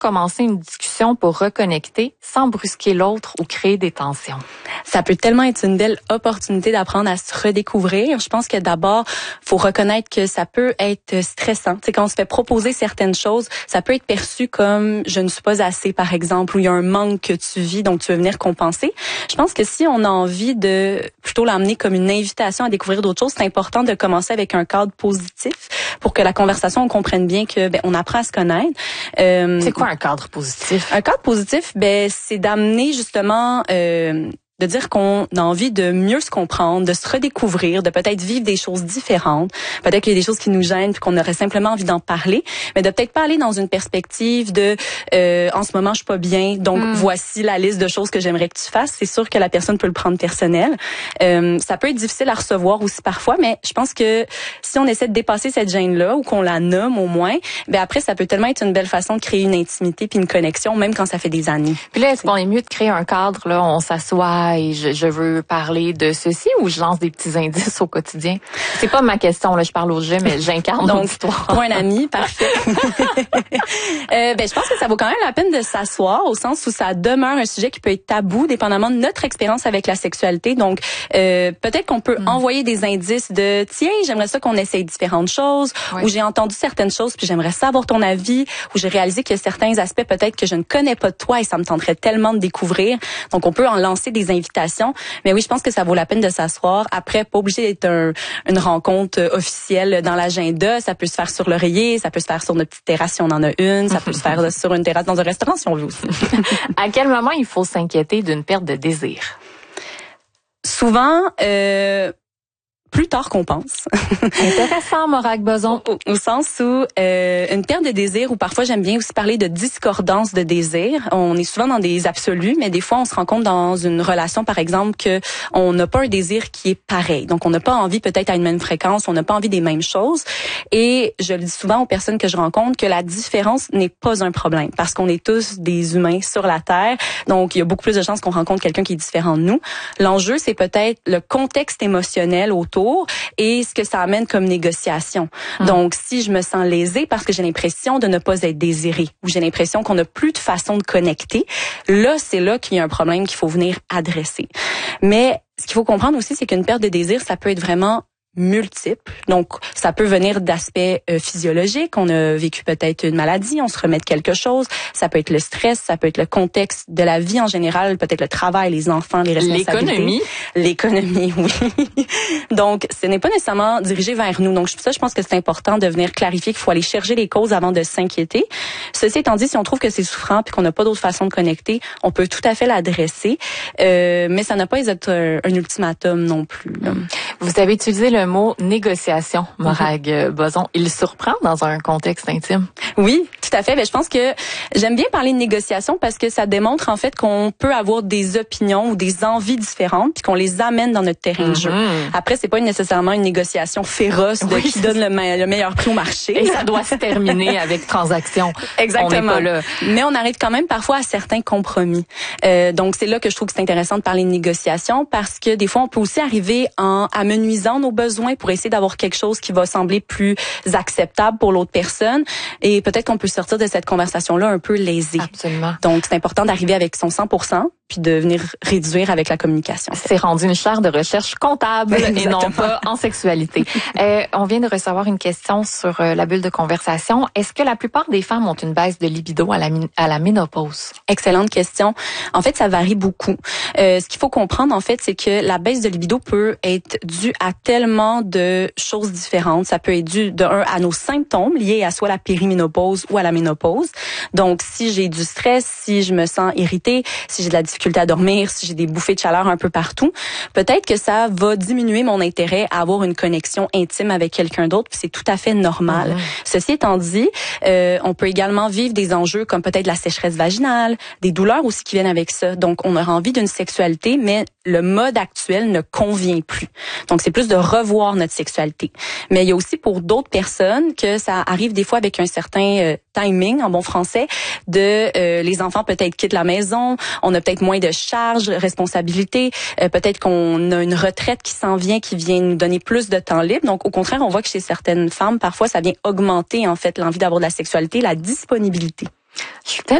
commencer une discussion pour reconnecter sans brusquer l'autre ou créer des tensions? Ça peut tellement être une belle opportunité d'apprendre à se redécouvrir. Je pense que d'abord, faut reconnaître que ça peut être stressant. Tu sais, quand on se fait proposer certaines choses, ça peut être perçu comme je ne suis pas assez, par exemple, ou il y a un manque que tu vis, donc tu veux venir compenser. Je pense que si on a envie de plutôt l'amener comme une invitation à découvrir d'autres choses, c'est important de commencer avec un cadre positif pour que la conversation, on comprenne bien que on apprend à se connaître. C'est quoi un cadre positif? Un cadre positif, c'est d'amener justement de dire qu'on a envie de mieux se comprendre, de se redécouvrir, de peut-être vivre des choses différentes. Peut-être qu'il y a des choses qui nous gênent puis qu'on aurait simplement envie d'en parler, mais de peut-être pas aller dans une perspective de en ce moment je suis pas bien, donc voici la liste de choses que j'aimerais que tu fasses. C'est sûr que la personne peut le prendre personnel. Ça peut être difficile à recevoir aussi parfois, mais je pense que si on essaie de dépasser cette gêne-là ou qu'on la nomme au moins, après ça peut tellement être une belle façon de créer une intimité puis une connexion, même quand ça fait des années. Puis là, est-ce qu'on est mieux de créer un cadre, là, on s'assoit et je veux parler de ceci ou je lance des petits indices au quotidien? C'est pas ma question, là, je parle au jeu, mais j'incarne l'auditoire. Pour un ami, parfait. Je pense que ça vaut quand même la peine de s'asseoir au sens où ça demeure un sujet qui peut être tabou dépendamment de notre expérience avec la sexualité. Donc, peut-être qu'on peut envoyer des indices de tiens, j'aimerais ça qu'on essaye différentes choses, ou j'ai entendu certaines choses puis j'aimerais savoir ton avis, ou j'ai réalisé qu'il y a certains aspects peut-être que je ne connais pas de toi et ça me tenterait tellement de découvrir. Donc, on peut en lancer des invitations. Mais oui, je pense que ça vaut la peine de s'asseoir. Après, pas obligé d'être une rencontre officielle dans l'agenda. Ça peut se faire sur l'oreiller, ça peut se faire sur notre petite terrasse si on en a une, ça peut se faire sur une terrasse dans un restaurant si on veut aussi. À quel moment il faut s'inquiéter d'une perte de désir? Souvent, plus tard qu'on pense. Intéressant, Morag Boson. Au sens où une perte de désir, ou parfois j'aime bien aussi parler de discordance de désir. On est souvent dans des absolus, mais des fois on se rend compte dans une relation, par exemple, que on n'a pas un désir qui est pareil. Donc on n'a pas envie peut-être à une même fréquence, on n'a pas envie des mêmes choses. Et je le dis souvent aux personnes que je rencontre que la différence n'est pas un problème, parce qu'on est tous des humains sur la Terre. Donc il y a beaucoup plus de chances qu'on rencontre quelqu'un qui est différent de nous. L'enjeu, c'est peut-être le contexte émotionnel autour et ce que ça amène comme négociation. Donc, si je me sens lésée parce que j'ai l'impression de ne pas être désirée ou j'ai l'impression qu'on n'a plus de façon de connecter, là, c'est là qu'il y a un problème qu'il faut venir adresser. Mais ce qu'il faut comprendre aussi, c'est qu'une perte de désir, ça peut être vraiment multiples. Donc, ça peut venir d'aspects physiologiques. On a vécu peut-être une maladie, on se remet de quelque chose. Ça peut être le stress, ça peut être le contexte de la vie en général, peut-être le travail, les enfants, les responsabilités. L'économie, oui. Donc, ce n'est pas nécessairement dirigé vers nous. Donc, je pense que c'est important de venir clarifier qu'il faut aller chercher les causes avant de s'inquiéter. Ceci étant dit, si on trouve que c'est souffrant puis qu'on n'a pas d'autre façon de connecter, on peut tout à fait l'adresser. Mais ça n'a pas être un ultimatum non plus. Là. Vous avez utilisé le mot négociation, Morag Boson. Il surprend dans un contexte intime? Oui, tout à fait. Mais je pense que j'aime bien parler de négociation parce que ça démontre en fait qu'on peut avoir des opinions ou des envies différentes puis qu'on les amène dans notre terrain de jeu. Après, c'est pas nécessairement une négociation féroce qui donne le meilleur prix au marché. Et ça doit se terminer avec transaction. Exactement. On n'est pas là. Mais on arrive quand même parfois à certains compromis. Donc, c'est là que je trouve que c'est intéressant de parler de négociation parce que des fois, on peut aussi arriver en amenuisant nos besoins pour essayer d'avoir quelque chose qui va sembler plus acceptable pour l'autre personne. Et peut-être qu'on peut sortir de cette conversation-là un peu lésé. Absolument. Donc, c'est important d'arriver avec son 100%, puis de venir réduire avec la communication. C'est rendu une chaire de recherche comptable et non pas en sexualité. On vient de recevoir une question sur la bulle de conversation. Est-ce que la plupart des femmes ont une baisse de libido à la ménopause? Excellente question. En fait, ça varie beaucoup. Ce qu'il faut comprendre, en fait, c'est que la baisse de libido peut être due à tellement de choses différentes. Ça peut être dû à nos symptômes liés à soit la périménopause ou à la ménopause. Donc, si j'ai du stress, si je me sens irritée, si j'ai de la difficulté à dormir, si j'ai des bouffées de chaleur un peu partout, peut-être que ça va diminuer mon intérêt à avoir une connexion intime avec quelqu'un d'autre, puis c'est tout à fait normal. Ceci étant dit, on peut également vivre des enjeux comme peut-être la sécheresse vaginale, des douleurs aussi qui viennent avec ça. Donc, on aura envie d'une sexualité, mais le mode actuel ne convient plus. Donc, c'est plus de revoir notre sexualité. Mais il y a aussi pour d'autres personnes que ça arrive des fois avec un certain timing, en bon français, de les enfants peut-être quittent la maison, on a peut-être moins de charges, responsabilités, peut-être qu'on a une retraite qui s'en vient, qui vient nous donner plus de temps libre. Donc, au contraire, on voit que chez certaines femmes, parfois, ça vient augmenter en fait l'envie d'avoir de la sexualité, la disponibilité. Je suis